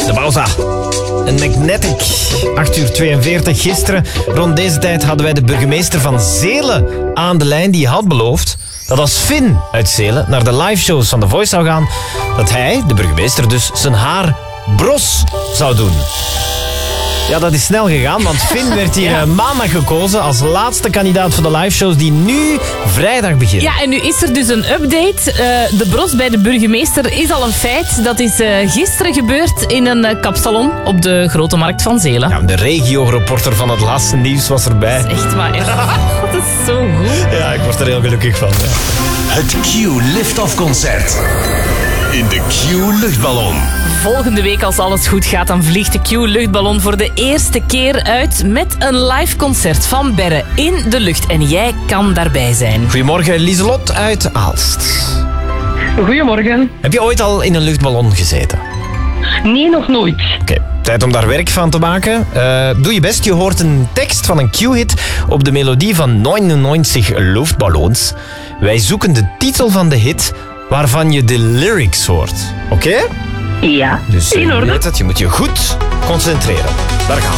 de Bauza. Een Magnetic. 8:42 gisteren. Rond deze tijd hadden wij de burgemeester van Zelen aan de lijn. Die had beloofd dat als Finn uit Zelen naar de liveshows van The Voice zou gaan, dat hij, de burgemeester dus, zijn haar bros zou doen. Ja, dat is snel gegaan, want Finn werd hier maandag gekozen als laatste kandidaat voor de liveshows die nu vrijdag beginnen. Ja, en nu is er dus een update. De bros bij de burgemeester is al een feit. Dat is gisteren gebeurd in een kapsalon op de Grote Markt van Zelen. Ja, de regio-reporter van het laatste nieuws was erbij. Dat is echt waar. Dat is zo goed. Ja, ik word er heel gelukkig van. Ja. Het Q-Lift-Off concert. In de Q-luchtballon. Volgende week, als alles goed gaat, dan vliegt de Q-luchtballon voor de eerste keer uit met een live concert van Berre in de lucht. En jij kan daarbij zijn. Goedemorgen, Lieselot uit Aalst. Goedemorgen. Heb je ooit al in een luchtballon gezeten? Nee, nog nooit. Oké, tijd om daar werk van te maken. Doe je best, je hoort een tekst van een Q-hit op de melodie van 99 luchtballons. Wij zoeken de titel van de hit waarvan je de lyrics hoort. Oké? Ja, Dus in je orde. weet het, je moet je goed concentreren. Daar gaan we.